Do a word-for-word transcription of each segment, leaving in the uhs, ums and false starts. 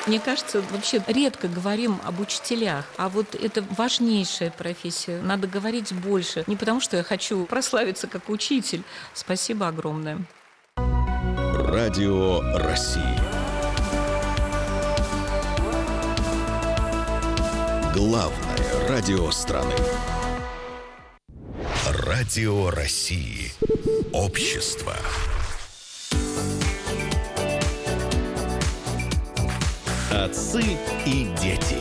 Мне кажется, вообще редко говорим об учителях, а вот это важнейшая профессия. Надо говорить больше. Не потому, что я хочу прославиться как учитель. Спасибо огромное. Радио России. Главное радио страны. Радио России. Общество. Отцы и дети.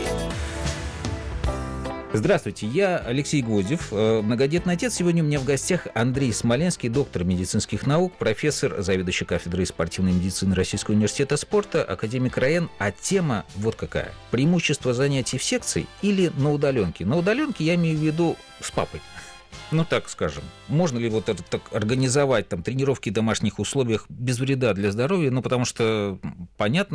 Здравствуйте, я Алексей Гвоздев, многодетный отец. Сегодня у меня в гостях Андрей Смоленский, доктор медицинских наук, профессор, заведующий кафедрой спортивной медицины Российского университета спорта, академик РАЭН. А тема вот какая. Преимущество занятий в секции или на удаленке? На удаленке я имею в виду с папой. Ну, так скажем. Можно ли вот это так организовать там тренировки в домашних условиях без вреда для здоровья? Ну, потому что понятно,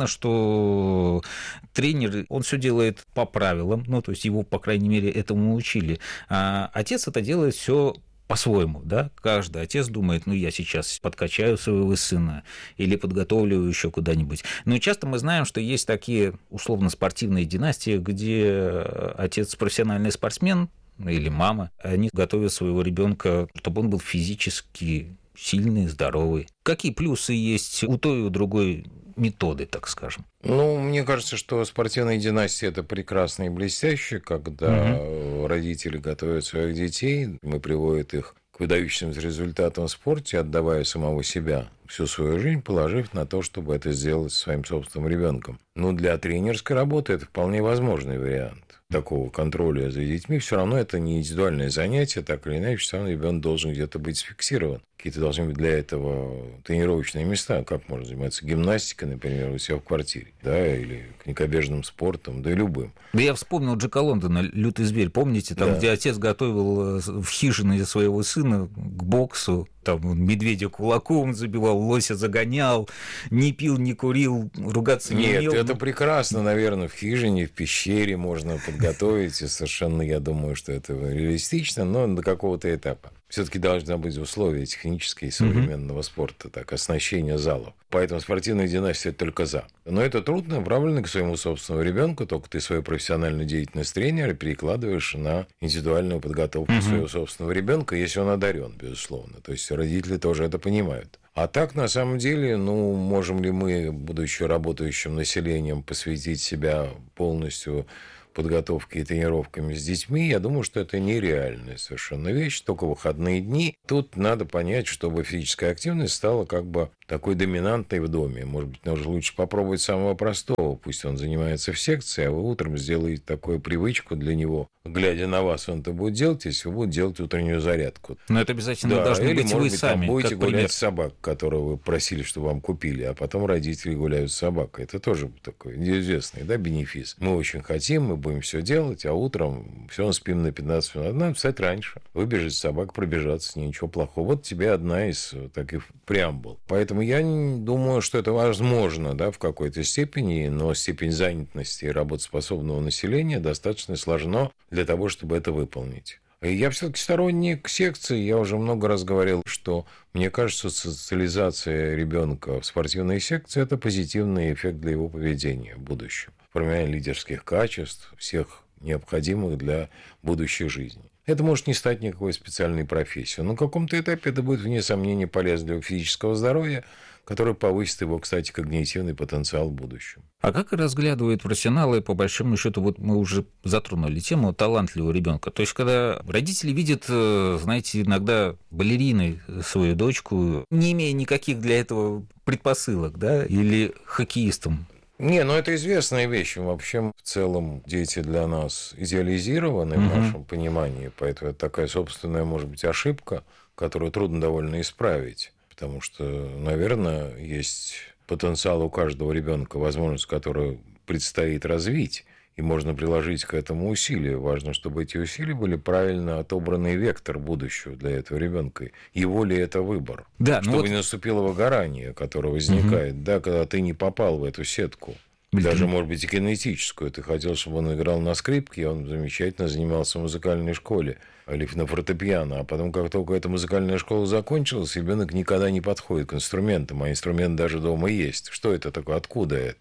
что тренер, он все делает по правилам, ну, то есть его, по крайней мере, этому учили. А отец это делает все по-своему, да, каждый отец думает, ну, я сейчас подкачаю своего сына или подготовлю еще куда-нибудь. Но часто мы знаем, что есть такие условно-спортивные династии, где отец профессиональный спортсмен, или мама, они готовят своего ребенка, чтобы он был физически сильный, здоровый. Какие плюсы есть у той и у другой методы, так скажем? Ну, мне кажется, что спортивная династия – это прекрасно и блестяще, когда угу. родители готовят своих детей, мы приводят их к выдающимся результатам в спорте, отдавая самого себя, всю свою жизнь положив на то, чтобы это сделать со своим собственным ребенком. Но для тренерской работы это вполне возможный вариант такого контроля за детьми. Все равно это не индивидуальное занятие, так или иначе, все равно ребенок должен где-то быть сфиксирован. Какие-то должны быть для этого тренировочные места. Как можно заниматься гимнастикой, например, у себя в квартире, да, или конькобежным спортом, да и любым. Да я вспомнил Джека Лондона, «Лютый зверь», помните, там, да. где отец готовил в хижине своего сына к боксу, там медведя кулаком забивал, лося загонял, не пил, не курил, ругаться не Нет, ел. это прекрасно, наверное, в хижине, в пещере можно подготовить, и совершенно, я думаю, что это реалистично, но до какого-то этапа. Все-таки должны быть условия технические современного mm-hmm. спорта, так, оснащение залов. Поэтому спортивная династия только за. Но это трудно, направлено к своему собственному ребенку, только ты свою профессиональную деятельность тренера перекладываешь на индивидуальную подготовку mm-hmm. своего собственного ребенка, если он одарен, безусловно. То есть родители тоже это понимают. А так, на самом деле, ну, можем ли мы, будучи работающим населением, посвятить себя полностью подготовки и тренировками с детьми, я думаю, что это нереальная совершенно вещь, только выходные дни. Тут надо понять, чтобы физическая активность стала как бы такой доминантной в доме. Может быть, нужно лучше попробовать самого простого. Пусть он занимается в секции, а вы утром сделаете такую привычку для него. Глядя на вас, он это будет делать, если вы будете делать утреннюю зарядку. Но это обязательно да, должны или, быть может вы быть, сами, там будете как гулять пример. с собак, которую вы просили, чтобы вам купили, а потом родители гуляют с собакой. Это тоже такой неизвестный, да, бенефис. Мы очень хотим, мы будем все делать, а утром все, спим на пятнадцать минут. Надо встать раньше, выбежать с собак, пробежаться, с ней ничего плохого. Вот тебе одна из таких преамбул. Поэтому я не думаю, что это возможно, да, в какой-то степени, но степень занятости и работоспособного населения достаточно сложна для того, чтобы это выполнить. Я все-таки сторонник секции. Я уже много раз говорил, что мне кажется, социализация ребенка в спортивной секции – это позитивный эффект для его поведения в будущем. Формирование лидерских качеств, всех необходимых для будущей жизни. Это может не стать никакой специальной профессией, но на каком-то этапе это будет, вне сомнения, полезно для физического здоровья, которое повысит его, кстати, когнитивный потенциал в будущем. А как разглядывают профессионалы, по большому счету, вот мы уже затронули тему талантливого ребенка. То есть, когда родители видят, знаете, иногда балериной свою дочку, не имея никаких для этого предпосылок, да, или хоккеистом. Не, ну это известная вещь. Вообще, в целом, дети для нас идеализированы mm-hmm. в нашем понимании, поэтому это такая собственная, может быть, ошибка, которую трудно довольно исправить, потому что, наверное, есть потенциал у каждого ребенка, возможность, которую предстоит развить, и можно приложить к этому усилия. Важно, чтобы эти усилия были правильно отобранный вектор будущего для этого ребенка. Его ли это выбор? Да, чтобы ну вот... не наступило выгорание, которое возникает, угу. да, когда ты не попал в эту сетку. Даже, может быть, и кинетическую. Ты хотел, чтобы он играл на скрипке, он замечательно занимался в музыкальной школе или на фортепиано. А потом, как только эта музыкальная школа закончилась, ребенок никогда не подходит к инструментам, а инструмент даже дома есть. Что это такое? Откуда это?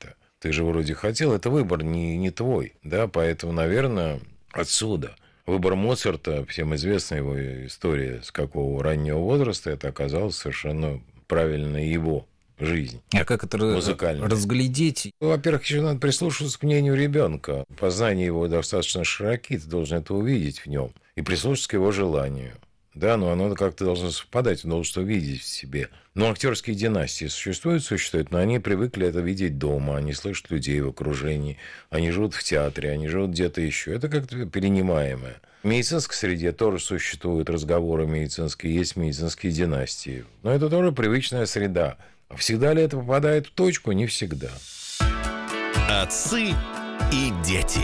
Ты же вроде хотел, это выбор не, не твой, да, поэтому, наверное, отсюда. Выбор Моцарта, всем известна его история, с какого раннего возраста, это оказалось совершенно правильно его жизнь. А как это музыкальная разглядеть? Во-первых, еще надо прислушиваться к мнению ребенка. Познания его достаточно широки, ты должен это увидеть в нем. И прислушаться к его желанию. Да, но оно как-то должно совпадать, он должен что видеть в себе. Но актерские династии существуют, существуют, но они привыкли это видеть дома, они слышат людей в окружении, они живут в театре, они живут где-то еще. Это как-то перенимаемое. В медицинской среде тоже существуют разговоры медицинские, есть медицинские династии. Но это тоже привычная среда. А всегда ли это попадает в точку? Не всегда. Отцы и дети.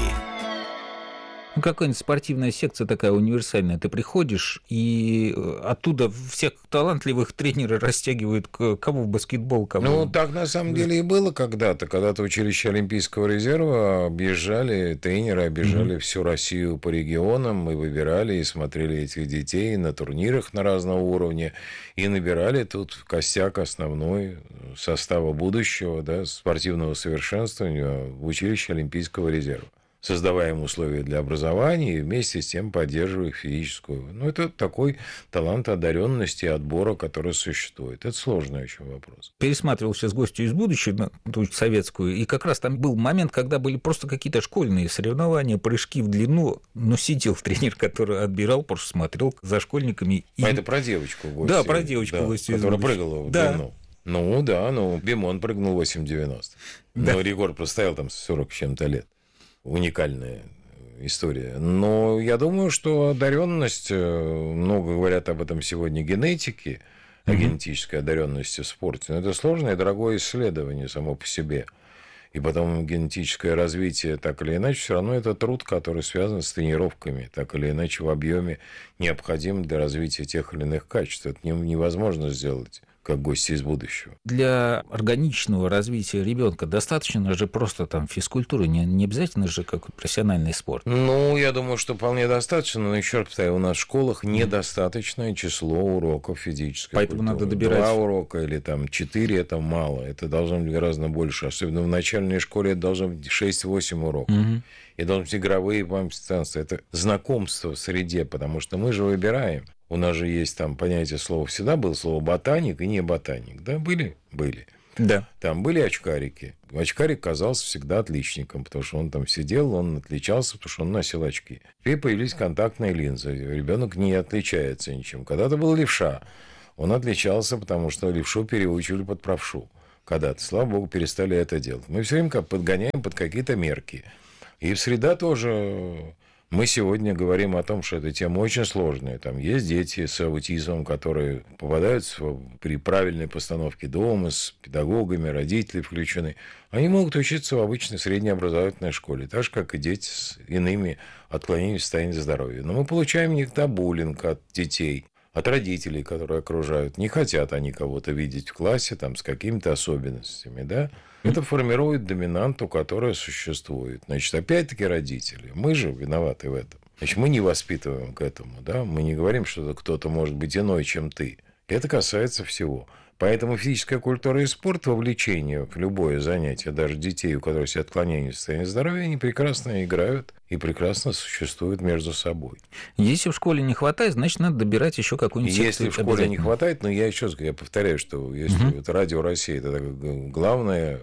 Ну, какая-нибудь спортивная секция такая универсальная. Ты приходишь, и оттуда всех талантливых тренеров растягивают к кому в баскетбол, кому... Ну, так на самом деле и было когда-то. Когда-то училище Олимпийского резерва объезжали, тренеры объезжали mm-hmm. всю Россию по регионам, мы выбирали и смотрели этих детей на турнирах на разного уровня, и набирали тут костяк основной состава будущего, да, спортивного совершенствования в училище Олимпийского резерва. Создавая им условия для образования и вместе с тем поддерживая их физическую. Ну, это такой талант одаренности и отбора, который существует. Это сложный очень вопрос. Пересматривал сейчас «Гостью из будущего», ту советскую, и как раз там был момент, когда были просто какие-то школьные соревнования, прыжки в длину, но сидел тренер, который отбирал, просто смотрел за школьниками. И... А это про девочку в «Гостью». Да, про девочку да, в «Гостью из которая будущего». прыгала в да. длину. Ну, да, ну, Бимон прыгнул восемь девяносто. Да. Но рекорд простоял там сорок с чем-то лет. Уникальная история. Но я думаю, что одаренность, много говорят об этом сегодня генетики, о mm-hmm. генетической одаренности в спорте, но это сложное и дорогое исследование само по себе. И потом генетическое развитие, так или иначе, все равно это труд, который связан с тренировками, так или иначе в объеме необходим для развития тех или иных качеств. Это невозможно сделать как гости из будущего. Для органичного развития ребенка достаточно же просто там физкультуры, не, не обязательно же какой-то профессиональный спорт. Ну, я думаю, что вполне достаточно, но еще раз повторяю, у нас в школах недостаточное число уроков физической Поэтому культуры. надо добирать. Два урока или там четыре, это мало, это должно быть гораздо больше. Особенно в начальной школе это должно быть шесть-восемь уроков. Угу. И должны быть игровые памятства. Это знакомство в среде, потому что мы же выбираем. У нас же есть там понятие слова, всегда было слово ботаник и не ботаник. Да, были? Были. Да. Там были очкарики. Очкарик казался всегда отличником, потому что он там сидел, он отличался, потому что он носил очки. Теперь появились контактные линзы. Ребенок не отличается ничем. Когда-то был левша. Он отличался, потому что левшу переучивали под правшу. Когда-то, слава богу, перестали это делать. Мы все время подгоняем под какие-то мерки. И в среда тоже... Мы сегодня говорим о том, что эта тема очень сложная. Там есть дети с аутизмом, которые попадают при правильной постановке дома, с педагогами, родители включены. Они могут учиться в обычной среднеобразовательной школе, так же, как и дети с иными отклонениями в состоянии здоровья. Но мы получаем иногда буллинг от детей, от родителей, которые окружают. Не хотят они кого-то видеть в классе там, с какими-то особенностями, да? Это формирует доминанту, которая существует. Значит, опять-таки родители. Мы же виноваты в этом. Значит, мы не воспитываем к этому. Да? Мы не говорим, что кто-то может быть иной, чем ты. Это касается всего. Поэтому физическая культура и спорт, вовлечение в любое занятие, даже детей, у которых есть отклонения в состоянии здоровья, они прекрасно играют и прекрасно существуют между собой. Если в школе не хватает, значит, надо добирать еще какую-нибудь секцию. Если в школе не хватает, но я еще раз я повторяю, что если угу. это Радио Россия, это главное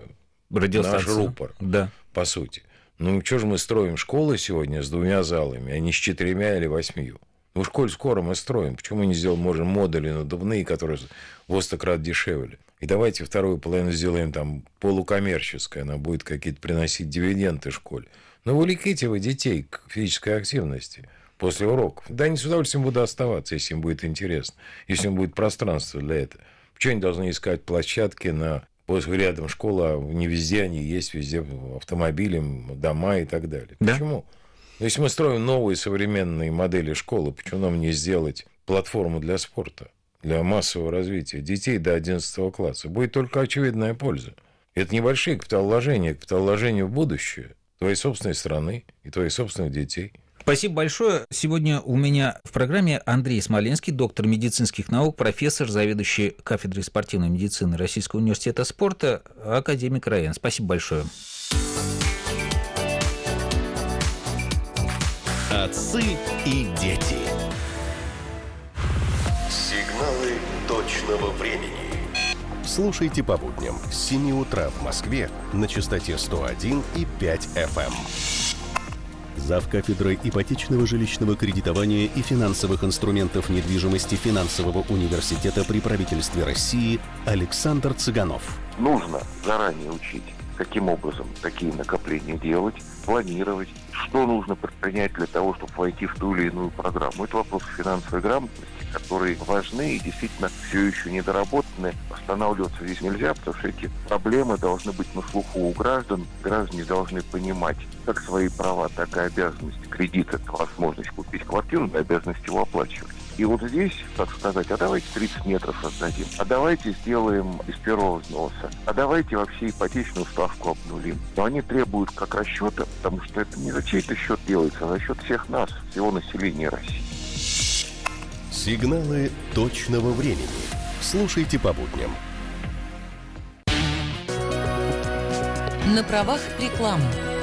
наш рупор, да. по сути. Ну, что же мы строим школы сегодня с двумя залами, а не с четырьмя или восьмью? Ну, в школе скоро мы строим. Почему мы не сделаем, можем, модули надувные, которые в сто крат дешевле? И давайте вторую половину сделаем там полукоммерческой, она будет какие-то приносить дивиденды школе. Но увлеките вы детей к физической активности после уроков. Да, они с удовольствием будут оставаться, если им будет интересно, если им будет пространство для этого. Почему они должны искать площадки на... После рядом школа, не везде они есть, везде автомобили, дома и так далее. Да? Почему? Но если мы строим новые современные модели школы, почему нам не сделать платформу для спорта, для массового развития детей до одиннадцатого класса? Будет только очевидная польза. Это небольшие капиталовложения, капиталовложения в будущее твоей собственной страны и твоих собственных детей. Спасибо большое. Сегодня у меня в программе Андрей Смоленский, доктор медицинских наук, профессор, заведующий кафедрой спортивной медицины Российского университета спорта, академик РАЭН. Спасибо большое. Отцы и дети. Сигналы точного времени. Слушайте по будням с семи утра в Москве на частоте сто один и пять эф эм. Завкафедрой ипотечного жилищного кредитования и финансовых инструментов недвижимости Финансового университета при правительстве России Александр Цыганов. Нужно заранее учить, каким образом такие накопления делать, планировать, что нужно предпринять для того, чтобы войти в ту или иную программу. Это вопрос финансовой грамотности, которые важны и действительно все еще недоработаны. Останавливаться здесь нельзя, потому что эти проблемы должны быть на слуху у граждан. Граждане должны понимать как свои права, так и обязанности. Кредит – это возможность купить квартиру, но обязанность его оплачивать. И вот здесь, так сказать, а давайте тридцать метров отдадим, а давайте сделаем из первого взноса, а давайте вообще ипотечную ставку обнулим. Но они требуют как расчета, потому что это не за чей-то счет делается, а за счет всех нас, всего населения России. Сигналы точного времени. Слушайте по будням. На правах рекламы.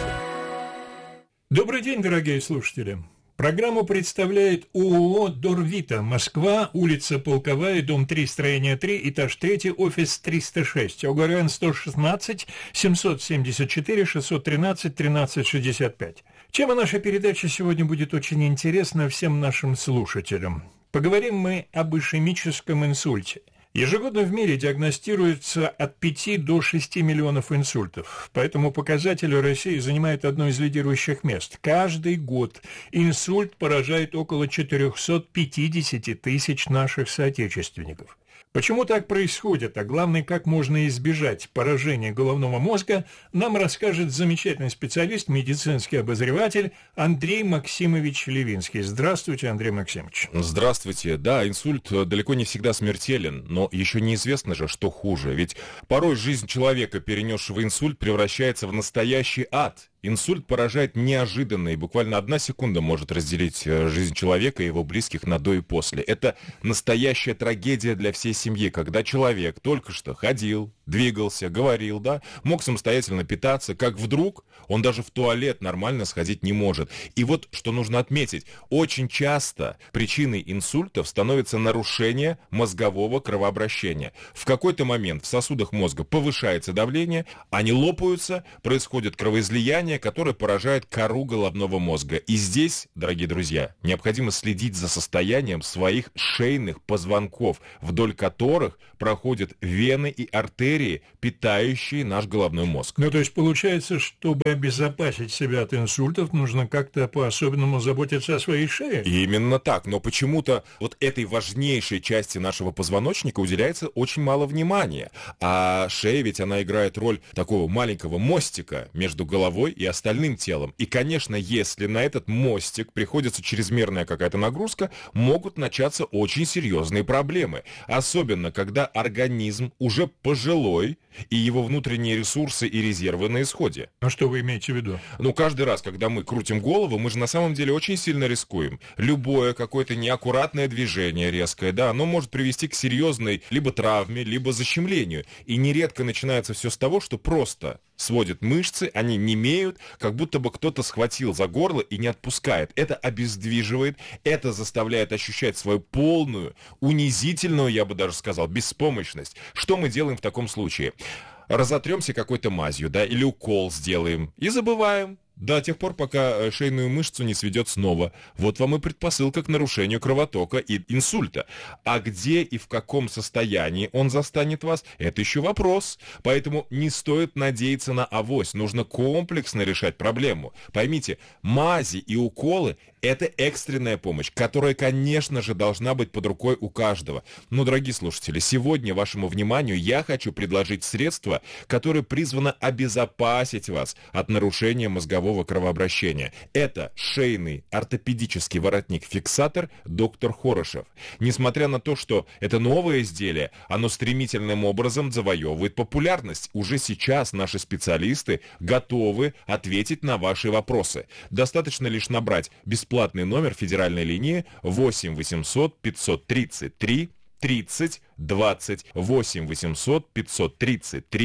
Добрый день, дорогие слушатели. Программу представляет ООО «Дорвита», Москва, улица Полковая, дом три, строение три, этаж три, офис триста шесть, ОГРН сто шестнадцать семьсот семьдесят четыре шестьсот тринадцать тринадцать шестьдесят пять. Тема нашей передачи сегодня будет очень интересна всем нашим слушателям. Поговорим мы об ишемическом инсульте. Ежегодно в мире диагностируется от пяти до шести миллионов инсультов. По этому показателю Россия занимает одно из лидирующих мест. Каждый год инсульт поражает около четыреста пятьдесят тысяч наших соотечественников. Почему так происходит, а главное, как можно избежать поражения головного мозга, нам расскажет замечательный специалист, медицинский обозреватель Андрей Максимович Левинский. Здравствуйте, Андрей Максимович. Здравствуйте. Да, инсульт далеко не всегда смертелен, но еще неизвестно же, что хуже. Ведь порой жизнь человека, перенесшего инсульт, превращается в настоящий ад. Инсульт поражает неожиданно, и буквально одна секунда может разделить жизнь человека и его близких на до и после. Это настоящая трагедия для всей семьи, когда человек только что ходил, двигался, говорил, да, мог самостоятельно питаться, как вдруг он даже в туалет нормально сходить не может. И вот что нужно отметить, очень часто причиной инсультов становится нарушение мозгового кровообращения. В какой-то момент в сосудах мозга повышается давление, они лопаются, происходит кровоизлияние, которое поражает кору головного мозга. И здесь, дорогие друзья, необходимо следить за состоянием своих шейных позвонков, вдоль которых проходят вены и артерии, питающие наш головной мозг. Ну, то есть получается, чтобы обезопасить себя от инсультов, нужно как-то по-особенному заботиться о своей шее? Именно так, но почему-то вот этой важнейшей части нашего позвоночника уделяется очень мало внимания. А шея ведь она играет роль такого маленького мостика между головой и остальным телом. И, конечно, если на этот мостик приходится чрезмерная какая-то нагрузка, могут начаться очень серьезные проблемы. Особенно, когда организм уже пожилой, и его внутренние ресурсы и резервы на исходе. А что вы имеете в виду? Ну, каждый раз, когда мы крутим голову, мы же на самом деле очень сильно рискуем. Любое какое-то неаккуратное движение резкое, да, оно может привести к серьезной либо травме, либо защемлению. И нередко начинается все с того, что просто сводят мышцы, они немеют, как будто бы кто-то схватил за горло и не отпускает. Это обездвиживает, это заставляет ощущать свою полную, унизительную, я бы даже сказал, беспомощность. Что мы делаем в таком случае? Разотремся какой-то мазью, да, или укол сделаем и забываем. До тех пор, пока шейную мышцу не сведет снова. Вот вам и предпосылка к нарушению кровотока и инсульта. А где и в каком состоянии он застанет вас, это еще вопрос. Поэтому не стоит надеяться на авось. Нужно комплексно решать проблему. Поймите, мази и уколы – это экстренная помощь, которая, конечно же, должна быть под рукой у каждого. Но, дорогие слушатели, сегодня вашему вниманию я хочу предложить средство, которое призвано обезопасить вас от нарушения мозгового кровообращения. Это шейный ортопедический воротник-фиксатор доктор Хорошев. Несмотря на то, что это новое изделие, оно стремительным образом завоевывает популярность. Уже сейчас наши специалисты готовы ответить на ваши вопросы. Достаточно лишь набрать бесплатный номер федеральной линии восемь восемьсот пятьсот тридцать три тридцать двадцать, восемь восемьсот пятьсот тридцать три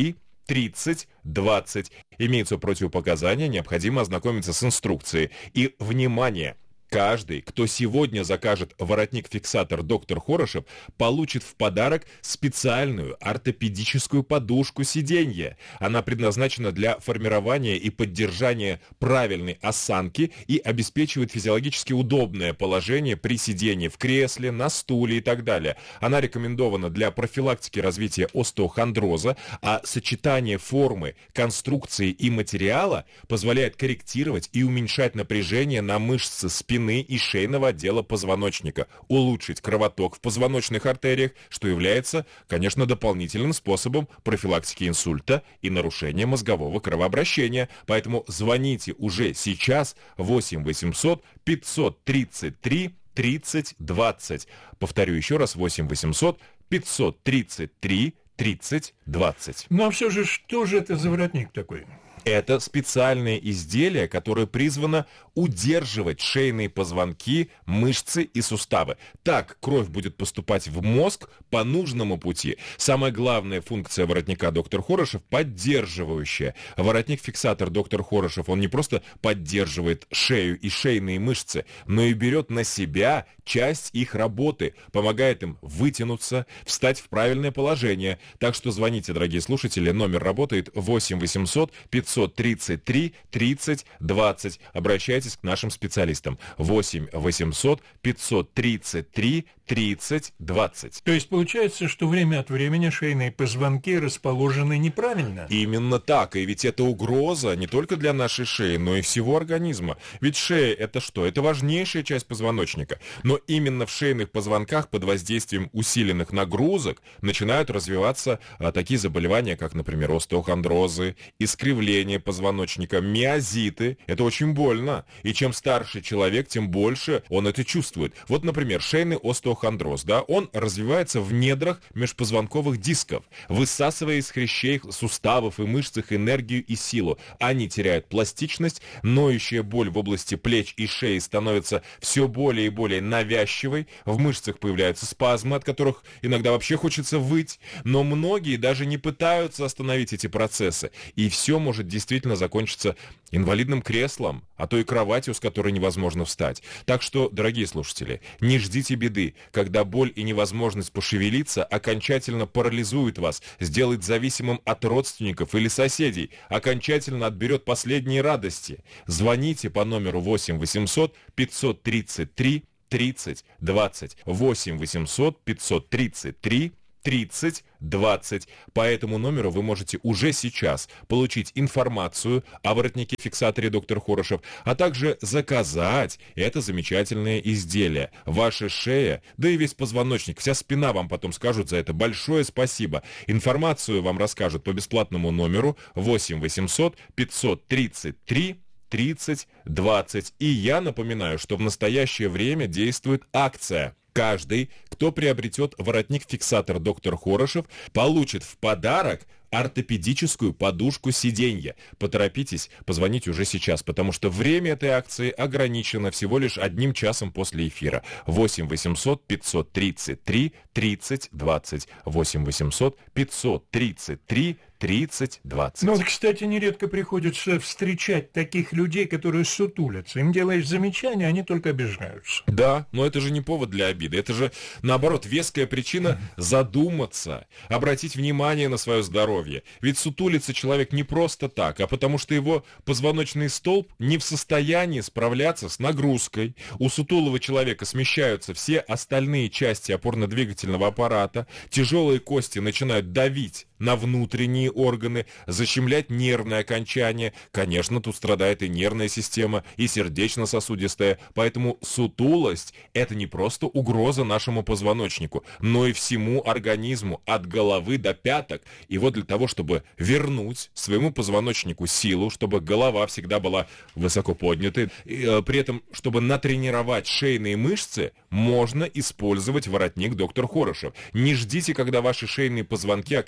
тридцать двадцать. Имеются противопоказания, необходимо ознакомиться с инструкцией. И, внимание! Каждый, кто сегодня закажет воротник-фиксатор доктор Хорошев, получит в подарок специальную ортопедическую подушку сиденья. Она предназначена для формирования и поддержания правильной осанки и обеспечивает физиологически удобное положение при сидении в кресле, на стуле и так далее. Она рекомендована для профилактики развития остеохондроза, а сочетание формы, конструкции и материала позволяет корректировать и уменьшать напряжение на мышцы спины и шейного отдела позвоночника, улучшить кровоток в позвоночных артериях, что является, конечно, дополнительным способом профилактики инсульта и нарушения мозгового кровообращения. Поэтому звоните уже сейчас восемь восемьсот пятьсот тридцать три тридцать двадцать. Повторю еще раз, восемь восемьсот пятьсот тридцать три тридцать двадцать. Но все же, что же это за воротник такой? Это специальное изделие, которое призвано удерживать шейные позвонки, мышцы и суставы. Так кровь будет поступать в мозг по нужному пути. Самая главная функция воротника доктор Хорошев – поддерживающая. Воротник-фиксатор доктор Хорошев, он не просто поддерживает шею и шейные мышцы, но и берет на себя часть их работы, помогает им вытянуться, встать в правильное положение. Так что звоните, дорогие слушатели, номер работает восемь восемьсот пятьсот тридцать три тридцать двадцать. Обращайтесь к нашим специалистам. восемь восемьсот пятьсот тридцать три тридцать двадцать. То есть получается, что время от времени шейные позвонки расположены неправильно? Именно так. И ведь это угроза не только для нашей шеи, но и всего организма. Ведь шея — это что? Это важнейшая часть позвоночника. Но именно в шейных позвонках под воздействием усиленных нагрузок начинают развиваться а, такие заболевания, как, например, остеохондрозы, искривление позвоночника, миозиты. Это очень больно. И чем старше человек, тем больше он это чувствует. Вот, например, шейный остеохондроз, да, он развивается в недрах межпозвонковых дисков, высасывая из хрящей, суставов и мышцах энергию и силу. Они теряют пластичность, ноющая боль в области плеч и шеи становится все более и более навязчивой, в мышцах появляются спазмы, от которых иногда вообще хочется выть, но многие даже не пытаются остановить эти процессы, и все может действительно закончиться инвалидным креслом, а то и кроватью, с которой невозможно встать. Так что, дорогие слушатели, не ждите беды, когда боль и невозможность пошевелиться окончательно парализует вас, сделает зависимым от родственников или соседей, окончательно отберет последние радости. Звоните по номеру восемь восемьсот пятьсот тридцать три тридцать двадцать. восемь восемьсот пятьсот тридцать три тридцать двадцать. По этому номеру вы можете уже сейчас получить информацию о воротнике-фиксаторе доктор Хорошев, а также заказать это замечательное изделие. Ваша шея, да и весь позвоночник, вся спина вам потом скажут за это большое спасибо. Информацию вам расскажут по бесплатному номеру восемь восемьсот пятьсот тридцать три тридцать двадцать. И я напоминаю, что в настоящее время действует акция. Каждый, кто приобретет воротник-фиксатор доктор Хорошев, получит в подарок ортопедическую подушку сиденья. Поторопитесь, позвоните уже сейчас, потому что время этой акции ограничено всего лишь одним часом после эфира. восемь восемьсот пятьсот тридцать три тридцать двадцать. восемь восемьсот пятьсот тридцать три тридцать двадцать. Ну вот, кстати, нередко приходится встречать таких людей, которые сутулятся. Им делаешь замечания, они только обижаются. Да, но это же не повод для обиды. Это же, наоборот, веская причина задуматься, обратить внимание на свое здоровье. Ведь сутулится человек не просто так, а потому что его позвоночный столб не в состоянии справляться с нагрузкой. У сутулого человека смещаются все остальные части опорно-двигательного аппарата, тяжелые кости начинают давить на внутренние органы, защемлять нервные окончания. Конечно, тут страдает и нервная система, и сердечно-сосудистая. Поэтому сутулость – это не просто угроза нашему позвоночнику, но и всему организму от головы до пяток. И вот для того, чтобы вернуть своему позвоночнику силу, чтобы голова всегда была высоко поднятой, и, э, при этом, чтобы натренировать шейные мышцы, можно использовать воротник доктор Хорошев. Не ждите, когда ваши шейные позвонки окончательно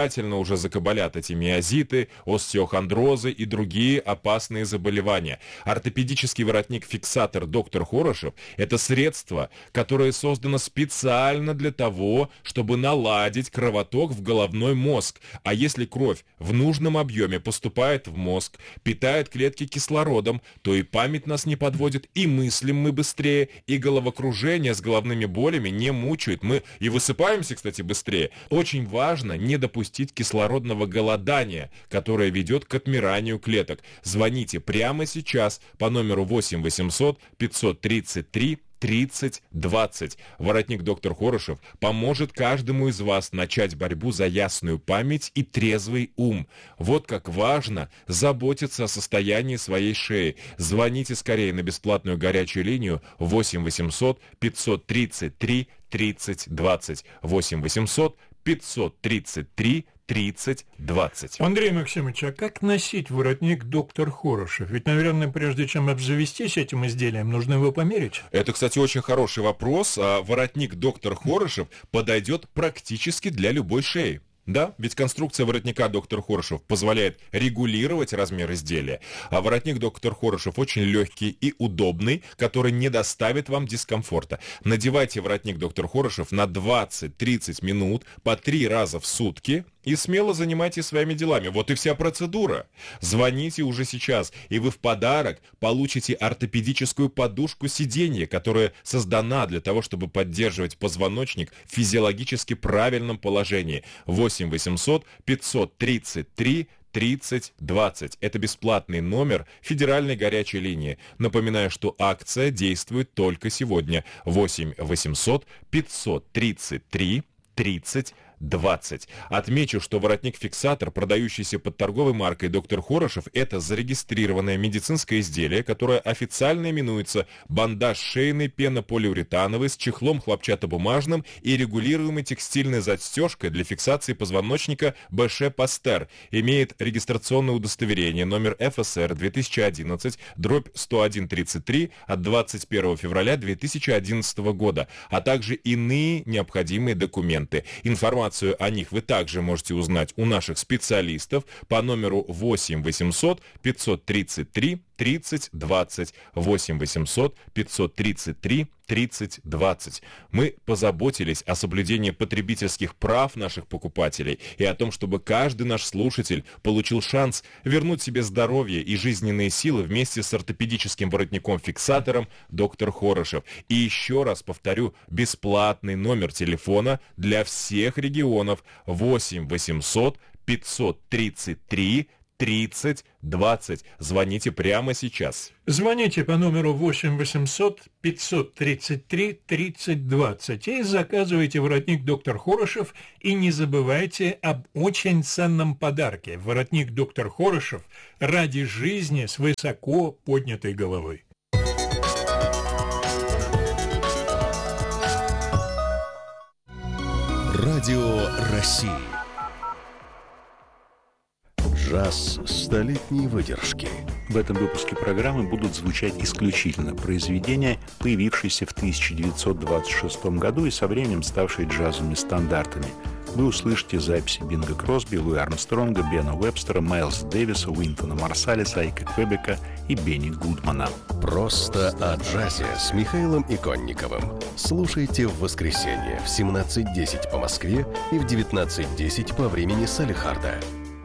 окончательно уже закабалят эти миозиты, остеохондрозы и другие опасные заболевания. Ортопедический воротник-фиксатор доктор Хорошев – это средство, которое создано специально для того, чтобы наладить кровоток в головной мозг. А если кровь в нужном объеме поступает в мозг, питает клетки кислородом, то и память нас не подводит, и мыслим мы быстрее, и головокружение с головными болями не мучает. Мы и высыпаемся, кстати, быстрее. Очень важно не допустить кислородного голодания, которое ведет к отмиранию клеток. Звоните прямо сейчас по номеру восемь восемьсот пятьсот тридцать три тридцать двадцать. Воротник доктор Хорошев поможет каждому из вас начать борьбу за ясную память и трезвый ум. Вот как важно заботиться о состоянии своей шеи. Звоните скорее на бесплатную горячую линию восемь восемьсот пятьсот тридцать три тридцать двадцать. восемь восемьсот пятьсот тридцать три тридцать двадцать. Андрей Максимович, а как носить воротник доктор Хорошев? Ведь, наверное, прежде чем обзавестись этим изделием, нужно его померить. Это, кстати, очень хороший вопрос. А воротник доктор Хорошев подойдет практически для любой шеи. Да, ведь конструкция воротника доктор Хорошев позволяет регулировать размер изделия, а воротник доктор Хорошев очень легкий и удобный, который не доставит вам дискомфорта. Надевайте воротник доктор Хорошев на двадцать-тридцать минут по три раза в сутки и смело занимайтесь своими делами. Вот и вся процедура. Звоните уже сейчас, и вы в подарок получите ортопедическую подушку сиденья, которая создана для того, чтобы поддерживать позвоночник в физиологически правильном положении. восемь восемьсот пятьсот тридцать три тридцать двадцать. Это бесплатный номер федеральной горячей линии. Напоминаю, что акция действует только сегодня. восемь восемьсот пятьсот тридцать три тридцать двадцать. Отмечу, что воротник-фиксатор, продающийся под торговой маркой доктор Хорошев, это зарегистрированное медицинское изделие, которое официально именуется бандаж шейный пенополиуретановый с чехлом хлопчатобумажным и регулируемой текстильной застежкой для фиксации позвоночника Беше Пастер. Имеет регистрационное удостоверение номер эф эс эр две тысячи одиннадцать дробь сто один тридцать три от двадцать первого февраля две тысячи одиннадцатого года, а также иные необходимые документы. Информацию о них вы также можете узнать у наших специалистов по номеру восемь восемьсот пятьсот тридцать три тридцать двадцать. восемь восемьсот пятьсот тридцать три тридцать двадцать. Мы позаботились о соблюдении потребительских прав наших покупателей и о том, чтобы каждый наш слушатель получил шанс вернуть себе здоровье и жизненные силы вместе с ортопедическим воротником-фиксатором доктор Хорошев. И еще раз повторю, бесплатный номер телефона для всех регионов восемь восемьсот пятьсот тридцать три тридцать двадцать. Звоните прямо сейчас. Звоните по номеру восемь восемьсот пятьсот тридцать три тридцать двадцать и заказывайте воротник доктор Хорошев, и не забывайте об очень ценном подарке. Воротник доктор Хорошев ради жизни с высоко поднятой головой. Радио России. Джаз столетней выдержки. В этом выпуске программы будут звучать исключительно произведения, появившиеся в тысяча девятьсот двадцать шестом году и со временем ставшие джазовыми стандартами. Вы услышите записи Бинга Кросби, Луи Армстронга, Бена Уэбстера, Майлса Дэвиса, Уинтона Марсалиса, Айка Квебека и Бенни Гудмана. Просто о джазе с Михаилом Иконниковым. Слушайте в воскресенье в семнадцать десять по Москве и в девятнадцать десять по времени Салехарда.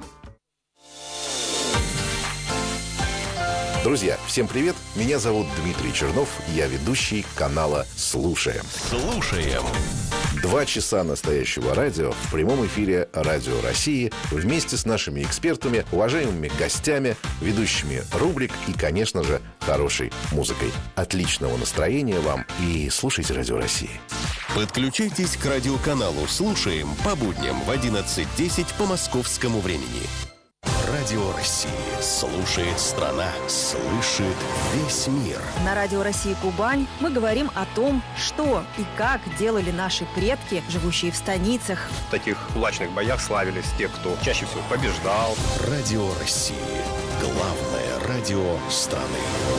Друзья, всем привет! Меня зовут Дмитрий Чернов, я ведущий канала «Слушаем». Слушаем. Два часа настоящего радио в прямом эфире Радио России вместе с нашими экспертами, уважаемыми гостями, ведущими рубрик и, конечно же, хорошей музыкой. Отличного настроения вам и слушайте Радио России. Подключайтесь к радиоканалу «Слушаем» по будням в одиннадцать десять по московскому времени. Радио России. Слушает страна. Слышит весь мир. На Радио России Кубань мы говорим о том, что и как делали наши предки, живущие в станицах. В таких кулачных боях славились те, кто чаще всего побеждал. Радио России. Главное радио страны.